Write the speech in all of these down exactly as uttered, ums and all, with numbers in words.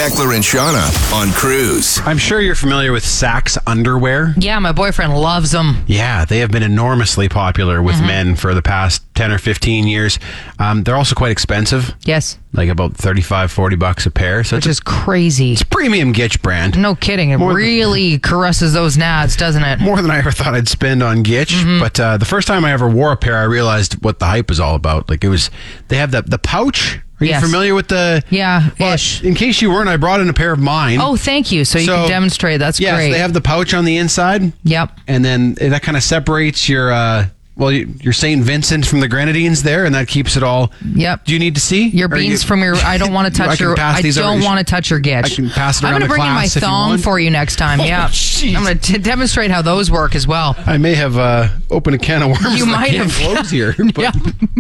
Beckler and Shauna on Cruise. I'm sure you're familiar with Saxx underwear. Yeah, my boyfriend loves them. Yeah, they have been enormously popular with mm-hmm. men for the past ten or fifteen years. Um, they're also quite expensive. Yes. Like about thirty-five, forty bucks a pair. So Which it's is crazy. It's a premium Gitch brand. No kidding. It More really than, caresses those nads, doesn't it? More than I ever thought I'd spend on Gitch. Mm-hmm. But uh, the first time I ever wore a pair, I realized what the hype was all about. Like it was, they have the, the pouch. Are yes. you familiar with the... Yeah, well, ish. In case you weren't, I brought in a pair of mine. Oh, thank you. So you so, can demonstrate. That's yes, great. Yes, they have the pouch on the inside. Yep. And then that kind of separates your... Uh, Well, your Saint Vincent from the Grenadines there, and that keeps it all. Yep. Do you need to see your beans you, from your? I don't want to touch I your. I don't want to touch your Gitch. I can pass it around. I'm going to bring you my thong you for you next time. Oh, yeah. Geez. I'm going to demonstrate how those work as well. I may have uh, opened a can of worms. You might have closed here. But yeah.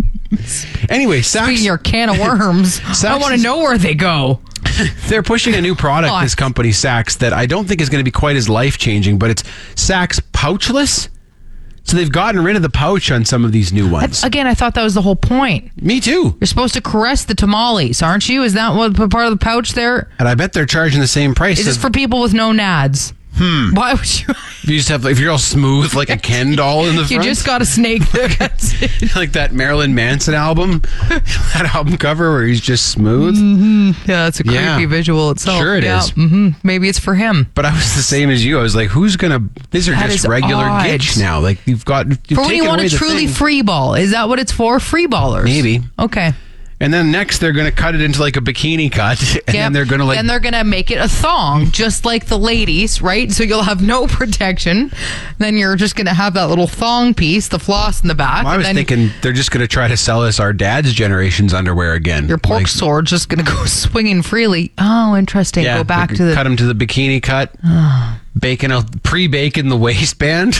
Anyway, Saxx, speaking of your can of worms, I want to know where they go. They're pushing a new product. Oh, this company, Saxx, that I don't think is going to be quite as life changing, but it's Saxx Pouchless. So they've gotten rid of the pouch on some of these new ones. Again, I thought that was the whole point. Me too. You're supposed to caress the tamales, aren't you? Is that what part of the pouch there? And I bet they're charging the same price. Is this for people with no nads? Hmm. Why would you? You just have, if you're all smooth like a Ken doll in the front. You just got a snake there. Like that Marilyn Manson album, that album cover where he's just smooth. Mm-hmm. Yeah, that's a creepy yeah. visual itself. Sure it yeah. is. Mm-hmm. Maybe it's for him. But I was the same as you. I was like, who's gonna? These are that just is regular odd. Gitch now. Like you've got you've for when you want to truly thing. free ball. Is that what it's for? Free ballers? Maybe. Okay. And then next they're going to cut it into like a bikini cut, and yep. then they're going to like. Then they're going to make it a thong, just like the ladies, right? So you'll have no protection. Then you're just going to have that little thong piece, the floss in the back. Well, I was and then thinking they're just going to try to sell us our dad's generation's underwear again. Your pork like, sword's just going to go swinging freely. Oh, interesting. Yeah, go back to the cut them to the bikini cut. Bacon, pre-bacon the waistband.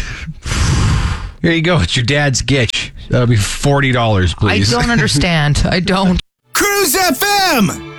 Here you go. It's your dad's Gitch. That'll be forty dollars, please. I don't understand. I don't. Cruise F M!